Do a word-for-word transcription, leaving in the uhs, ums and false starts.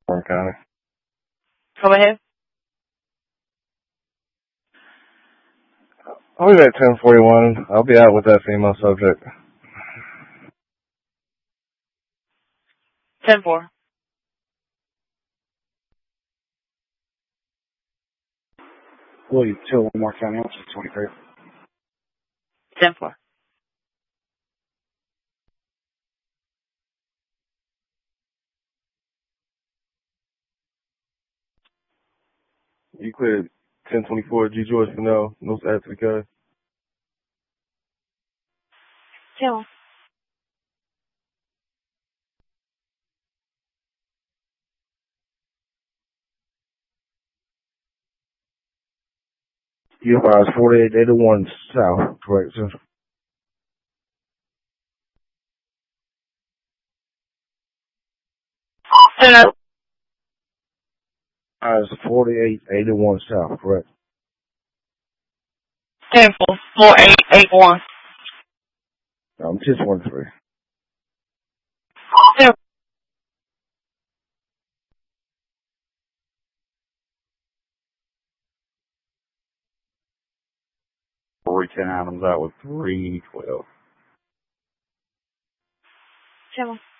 Warren County. Go ahead. I'll be at ten forty-one. I'll be out with that female subject. ten four. William Till, Warren County, officer twenty-three. ten four. You cleared ten twenty-four G George for no, no add to the code. Kill. U F I is forty-eight eighty-one south, correct, sir? Hello. I is forty-eight eighty-one south, correct? ten four. four eight eight one. Um, ten twenty-three. ten. Rory ten Adams out with three twelve. ten one.